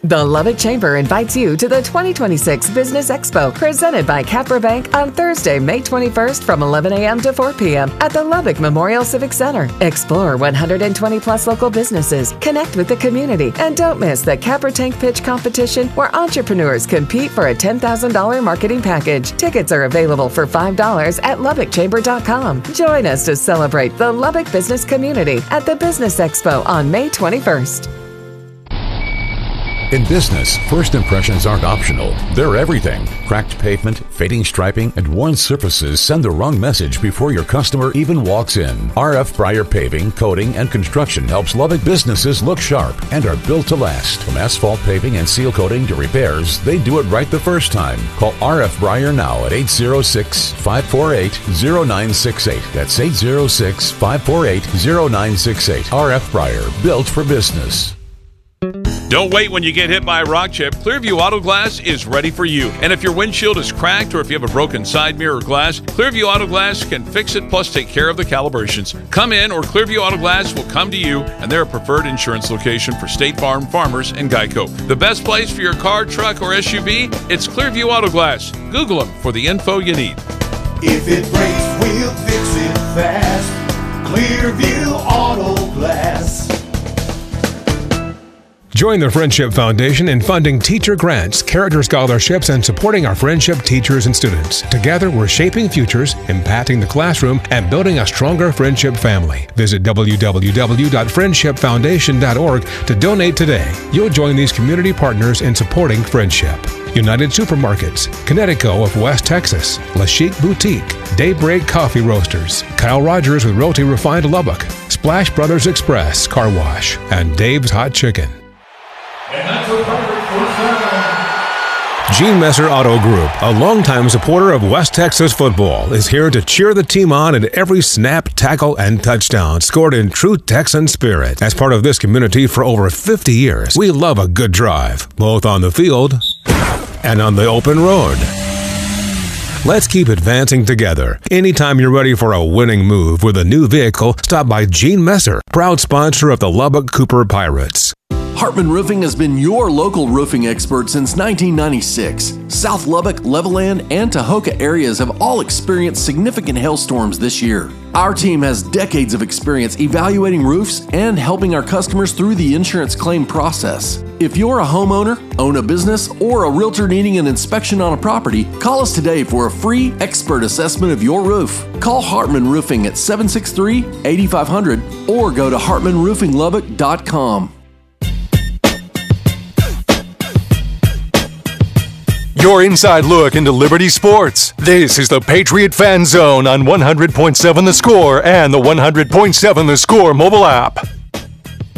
The Lubbock Chamber invites you to the 2026 Business Expo presented by Capra Bank on Thursday, May 21st from 11 a.m. to 4 p.m. at the Lubbock Memorial Civic Center. Explore 120 plus local businesses, connect with the community, and don't miss the Capra Tank Pitch competition where entrepreneurs compete for a $10,000 marketing package. Tickets are available for $5 at LubbockChamber.com. Join us to celebrate the Lubbock business community at the Business Expo on May 21st. In business, first impressions aren't optional. They're everything. Cracked pavement, fading striping, and worn surfaces send the wrong message before your customer even walks in. RF Breyer Paving, Coating, and Construction helps Lubbock businesses look sharp and are built to last. From asphalt paving and seal coating to repairs, they do it right the first time. Call RF Breyer now at 806-548-0968. That's 806-548-0968. RF Breyer, built for business. Don't wait when you get hit by a rock chip. Clearview Auto Glass is ready for you. And if your windshield is cracked or if you have a broken side mirror or glass, Clearview Auto Glass can fix it plus take care of the calibrations. Come in or Clearview Auto Glass will come to you, and they're a preferred insurance location for State Farm, Farmers, and Geico. The best place for your car, truck, or SUV? It's Clearview Auto Glass. Google them for the info you need. If it breaks, we'll fix it fast. Clearview Auto Glass. Join the Friendship Foundation in funding teacher grants, character scholarships, and supporting our friendship teachers and students. Together, we're shaping futures, impacting the classroom, and building a stronger friendship family. Visit www.friendshipfoundation.org to donate today. You'll join these community partners in supporting friendship. United Supermarkets, Connecticut of West Texas, La Chic Boutique, Daybreak Coffee Roasters, Kyle Rogers with Realty Refined Lubbock, Splash Brothers Express Car Wash, and Dave's Hot Chicken. And that's a perfect first down. Gene Messer Auto Group, a longtime supporter of West Texas football, is here to cheer the team on in every snap, tackle, and touchdown scored in true Texan spirit. As part of this community for over 50 years, we love a good drive, both on the field and on the open road. Let's keep advancing together. Anytime you're ready for a winning move with a new vehicle, stop by Gene Messer, proud sponsor of the Lubbock Cooper Pirates. Hartman Roofing has been your local roofing expert since 1996. South Lubbock, Levelland, and Tahoka areas have all experienced significant hailstorms this year. Our team has decades of experience evaluating roofs and helping our customers through the insurance claim process. If you're a homeowner, own a business, or a realtor needing an inspection on a property, call us today for a free expert assessment of your roof. Call Hartman Roofing at 763-8500 or go to hartmanroofinglubbock.com. Your inside look into Liberty Sports. This is the Patriot Fan Zone on 100.7 The Score and the 100.7 The Score mobile app.